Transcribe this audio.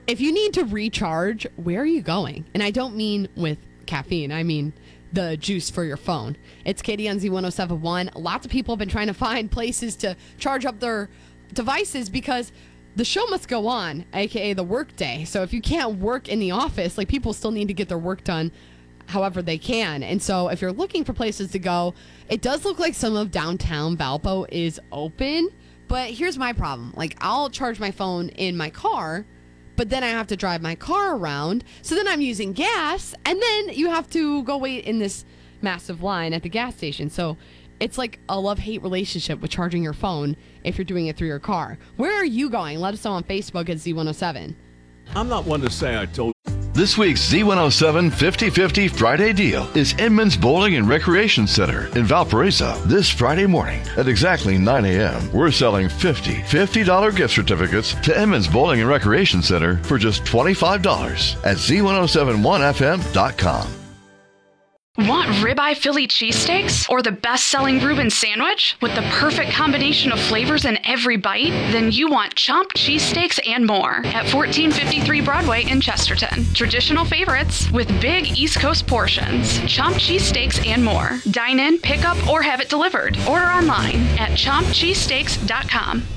if you need to recharge, where are you going? And I don't mean with caffeine. I mean the juice for your phone. It's Katie on Z1071. Lots of people have been trying to find places to charge up their devices because the show must go on, aka the work day. So if you can't work in the office, like, people still need to get their work done however they can. And so if you're looking for places to go, it does look like some of downtown Valpo is open. But here's my problem. Like, I'll charge my phone in my car, but then I have to drive my car around. So then I'm using gas, and then you have to go wait in this massive line at the gas station. So it's like a love-hate relationship with charging your phone if you're doing it through your car. Where are you going? Let us know on Facebook at Z107. I'm not one to say I told. This week's Z107 50/50 Friday deal is Inman's Bowling and Recreation Center in Valparaiso. This Friday morning at exactly 9 a.m., we're selling $50 gift certificates to Inman's Bowling and Recreation Center for just $25 at Z1071FM.com. Want ribeye Philly cheesesteaks or the best-selling Reuben sandwich with the perfect combination of flavors in every bite? Then you want Chomp cheesesteaks and more at 1453 Broadway in Chesterton. Traditional favorites with big East Coast portions. Chomp cheesesteaks and more. Dine in, pick up, or have it delivered. Order online at chompcheesesteaks.com.